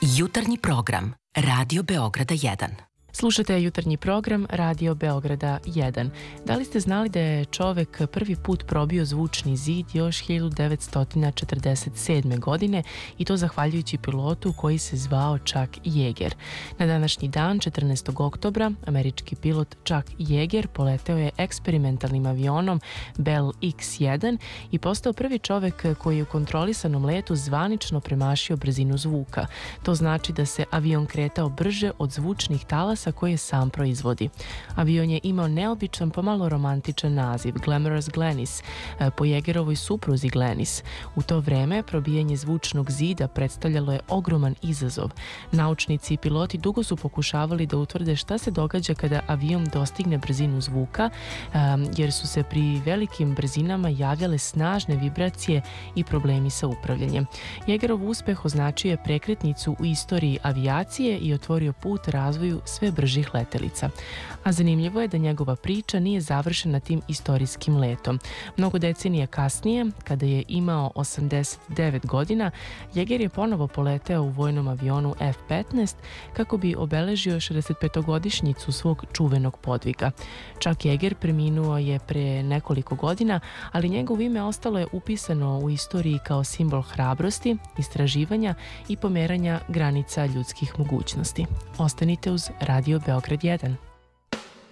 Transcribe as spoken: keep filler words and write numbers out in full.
Jutarnji program Radio Beograda jedan. Slušate jutarnji program Radio Beograda jedan. Da li ste znali da je čovek prvi put probio zvučni zid još hiljadu devetsto četrdeset sedme. godine i to zahvaljujući pilotu koji se zvao Chuck Yeager. Na današnji dan, četrnaestog oktobra, američki pilot Chuck Yeager poleteo je eksperimentalnim avionom Bell iks jedan i postao prvi čovek koji je u kontrolisanom letu zvanično premašio brzinu zvuka. To znači da se avion kretao brže od zvučnih talasa koje sam proizvodi. Avion je imao neobičan, pomalo romantičan naziv, Glamorous Glennis, po Yeagerovoj supruzi Glennis. U to vreme probijanje zvučnog zida predstavljalo je ogroman izazov. Naučnici i piloti dugo su pokušavali da utvrde šta se događa kada avion dostigne brzinu zvuka, jer su se pri velikim brzinama javljale snažne vibracije i problemi sa upravljanjem. Yeagerov uspeh označio je prekretnicu u istoriji avijacije i otvorio put razvoju sve bržih letelica. A zanimljivo je da njegova priča nije završena tim istorijskim letom. Mnogo decenija kasnije, kada je imao osamdeset devet godina, Yeager je ponovo poleteo u vojnom avionu ef petnaest kako bi obeležio šezdesetpetogodišnjicu svog čuvenog podviga. Chuck Yeager preminuo je pre nekoliko godina, ali njegovo ime ostalo je upisano u istoriji kao simbol hrabrosti, istraživanja i pomeranja granica ljudskih mogućnosti. Ostanite uz Radio Beograd jedan.